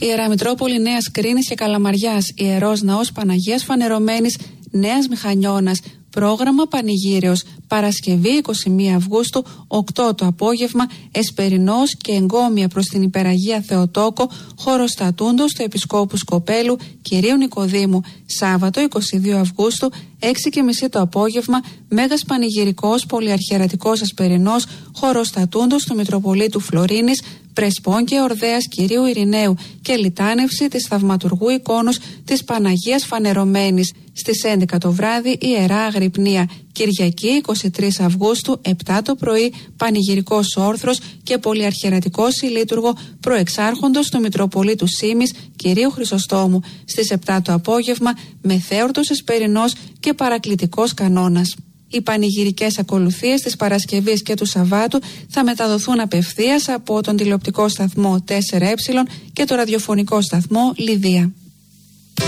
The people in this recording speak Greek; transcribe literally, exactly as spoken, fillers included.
Ιερά Μητρόπολη Νέας Κρίνης και Καλαμαριάς, Ιερός Ναός Παναγίας Φανερωμένης Νέας Μηχανιώνας. Πρόγραμμα Πανηγύριος, Παρασκευή εικοστή πρώτη Αυγούστου, οκτώ το απόγευμα, Εσπερινός και εγκόμια προς την Υπεραγία Θεοτόκο, χωροστατούντος του Επισκόπου Σκοπέλου, Κυρίου Νικοδήμου. Σάββατο εικοστή δεύτερη Αυγούστου, έξι και μισή το απόγευμα, Μέγας Πανηγυρικός Πολυαρχιερατικός Ασπερινός, χωροστατούντος του Μητροπολίτου Φλωρίνης, Πρεσπών και Ορδέας Κυρίου Ειρηναίου και λιτάνευση της θαυματουργού εικόνος της Παναγίας Φανερωμένης. Στις έντεκα το βράδυ Ιερά Αγρυπνία. Κυριακή εικοστή τρίτη Αυγούστου, επτά το πρωί, Πανηγυρικός Όρθρος και Πολυαρχιερατικός Ηλίτουργο Προεξάρχοντος του Μητροπολίτου Σήμης Κυρίου Χρυσοστόμου. Στις επτά το απόγευμα, Μεθέορτος Εσπερινός και Παρακλητικός Κανόνας. Οι πανηγυρικές ακολουθίες της Παρασκευής και του Σαββάτου θα μεταδοθούν απευθείας από τον τηλεοπτικό σταθμό τέσσερα ε και το ραδιοφωνικό σταθμό Λιδία.